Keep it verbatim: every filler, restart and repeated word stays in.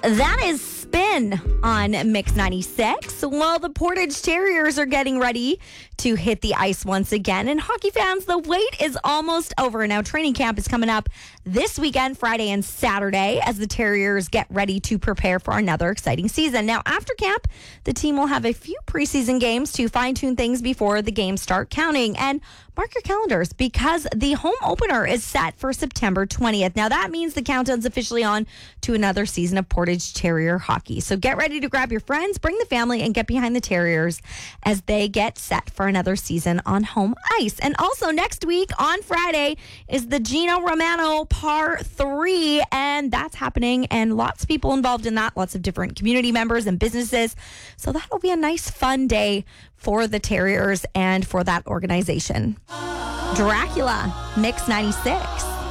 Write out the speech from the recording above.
That is Spin on Mix ninety-six. Well, the Portage Terriers are getting ready to hit the ice once again. And hockey fans, the wait is almost over. Now, training camp is coming up this weekend, Friday and Saturday, as the Terriers get ready to prepare for another exciting season. Now, after camp, the team will have a few preseason games to fine-tune things before the games start counting. And mark your calendars, because the home opener is set for September twentieth. Now, that means the countdown's officially on to another season of Portage Terrier hockey. So get ready to grab your friends, bring the family, and get behind the Terriers as they get set for another season on home ice. And also next week on Friday is the Gino Romano Par three, and that's happening, and lots of people involved in that, lots of different community members and businesses. So that'll be a nice, fun day for the Terriers and for that organization. Dracula, Mix ninety-six.